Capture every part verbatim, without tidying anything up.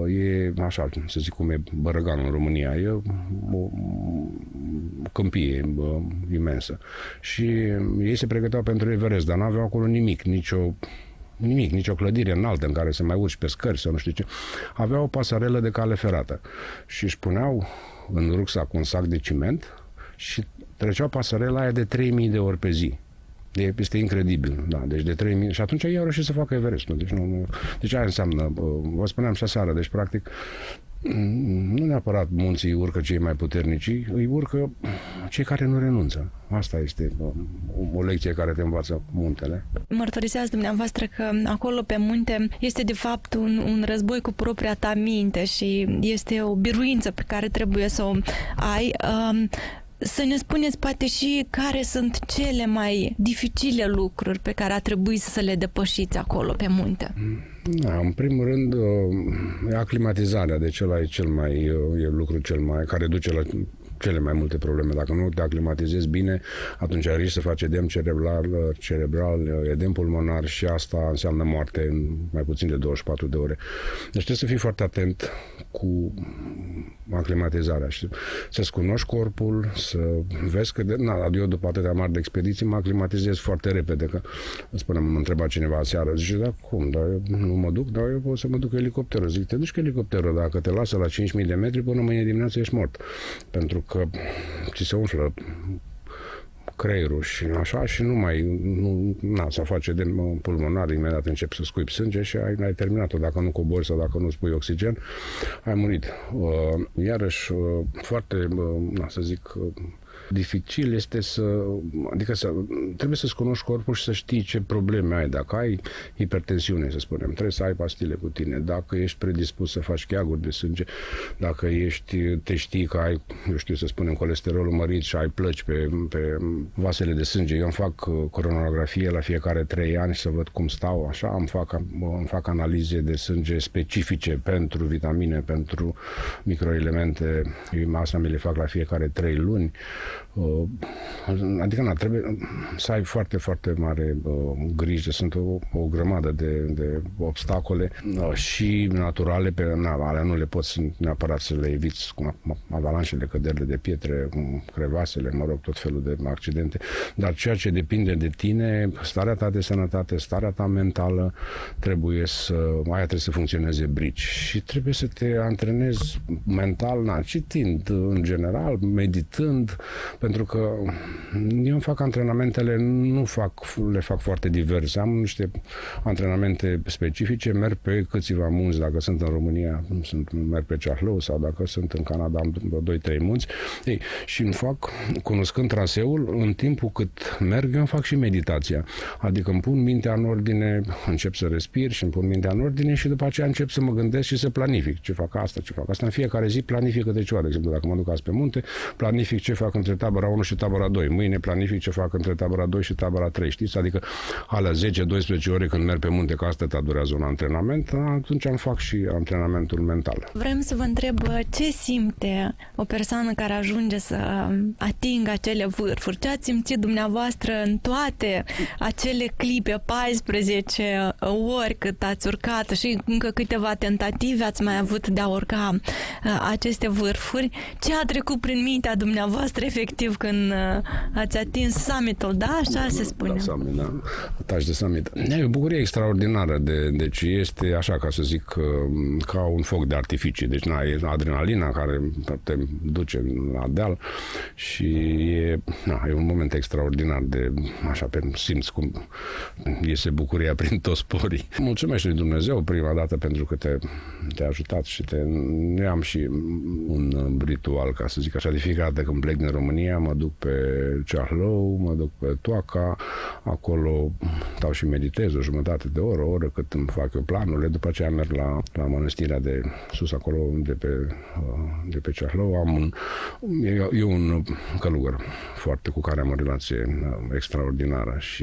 e așa, să zic cum e Bărăganul în România, e o câmpie imensă. Și ei se pregăteau pentru Everest, dar n-aveau acolo nimic, nicio nimic, nicio clădire înaltă în care să mai urci pe scări sau nu știu ce. Aveau o pasarelă de cale ferată și își puneau în rucsac un sac de ciment și treceau pasarela aia de trei mii de ori pe zi. De, este incredibil, da, deci de trei mii și atunci ei au reușit să facă Everestul. Deci, nu, nu, deci aia înseamnă, vă spuneam și aseară, deci practic nu neapărat munții urcă cei mai puternici, îi urcă cei care nu renunță. Asta este o, o lecție care te învață muntele. Mărturiseați dumneavoastră că acolo pe munte este de fapt un, un război cu propria ta minte și este o biruință pe care trebuie să o ai. Um, Să ne spuneți poate și care sunt cele mai dificile lucruri pe care a trebuit să le depășiți acolo pe munte. Da, în primul rând, aclimatizarea, de cel e cel mai e lucru cel mai care duce la cele mai multe probleme. Dacă nu te aclimatizezi bine, atunci ai risc să faci edem cerebral, cerebral, edem pulmonar și asta înseamnă moarte în mai puțin de douăzeci și patru de ore. Deci trebuie să fii foarte atent cu aclimatizarea și să-ți cunoști corpul, să vezi că, de, na, eu după atâtea mari de expediții mă aclimatizez foarte repede, că spuneam, mă întreba cineva seară, zice, da, cum, dar eu nu mă duc, dar eu pot să mă duc cu elicopterul. Zic, te duci cu elicopterul, dacă te lasă la cinci mii de metri, până mâine dimineață ești mort. Pentru că ți se umflă creierul și așa și nu mai, nu, na, să face de pulmonar, imediat începi să scuipi sânge și ai, ai terminat-o. Dacă nu cobori sau dacă nu spui oxigen, ai murit. Uh, iarăși, uh, foarte, uh, na, să zic, uh, dificil este să, adică să, trebuie să-ți cunoști corpul și să știi ce probleme ai. Dacă ai hipertensiune, să spunem, trebuie să ai pastile cu tine. Dacă ești predispus să faci cheaguri de sânge, dacă ești, te știi că ai, eu știu să spunem, colesterolul mărit și ai plăci pe, pe vasele de sânge. Eu îmi fac coronografie la fiecare trei ani să văd cum stau, așa, îmi fac, îmi fac analize de sânge specifice pentru vitamine, pentru microelemente. Asta mi le fac la fiecare trei luni. Adică na, trebuie să ai foarte, foarte mare uh, grijă. Sunt o, o grămadă de, de obstacole uh, și naturale, pe na, alea nu le poți neapărat să le eviți, cum avalanșele, căderile de pietre, crevasele, mă rog, tot felul de accidente, dar ceea ce depinde de tine, starea ta de sănătate, starea ta mentală, trebuie să, aia trebuie să funcționeze brici și trebuie să te antrenezi mental, na, citind în general, meditând, pentru că eu îmi fac antrenamentele, nu fac, le fac foarte diverse. Am niște antrenamente specifice, merg pe câțiva munți, dacă sunt în România, sunt, merg pe Ceahlău sau dacă sunt în Canada, am doi trei munți. Ei, și îmi fac, cunoscând traseul, în timpul cât merg, eu îmi fac și meditația. Adică îmi pun mintea în ordine, încep să respir și îmi pun mintea în ordine și după aceea încep să mă gândesc și să planific. Ce fac asta, ce fac asta. În fiecare zi planific câte ceva. De exemplu, dacă mă duc azi pe munte, planific ce fac între tabăra unu și tabăra doi. Mâine planific ce fac între tabăra doi și tabăra trei. Știți? Adică alea zece doisprezece ore când merg pe munte, că asta durează un antrenament, atunci îmi fac și antrenamentul mental. Vrem să vă întreb ce simte o persoană care ajunge să atingă acele vârfuri. Ce ați simțit dumneavoastră în toate acele clipe, paisprezece ori cât ați urcat și încă câteva tentative ați mai avut de a urca aceste vârfuri? Ce a trecut prin mintea dumneavoastră efectiv când ați atins summitul, da? Așa da, se spune. Da, summit, da. Atași de summit. E o bucurie extraordinară. De, deci este așa, ca să zic, ca un foc de artificii. Deci na, e adrenalina care te duce la deal și e, na, e un moment extraordinar de, așa, pe simți cum iese bucuria prin toți porii. Mulțumesc lui Dumnezeu prima dată pentru că te, te-a ajutat și te... Eu am și un ritual, ca să zic așa, de fiecare dată când plec din România, mă duc pe Ceahlău, mă duc pe Toaca, acolo stau și meditez o jumătate de oră, o oră cât îmi fac eu planurile, după aceea merg la, la mănăstirea de sus acolo, de pe, de pe Ceahlău. Am un, e, e un călugăr foarte cu care am o relație extraordinară și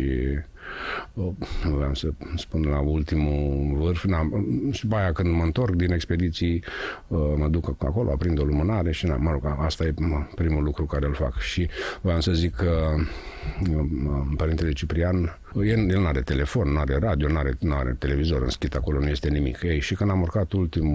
vreau să spun la ultimul vârf, na, și după aia când mă întorc din expediții, mă duc acolo, aprind o lumânare și na, mă rog, asta e primul lucru care îl fac. Și vreau să zic că părintele Ciprian, el, el nu are telefon, nu are radio, nu are, nu are televizor înschit acolo, nu este nimic. Ei, și când am urcat ultimul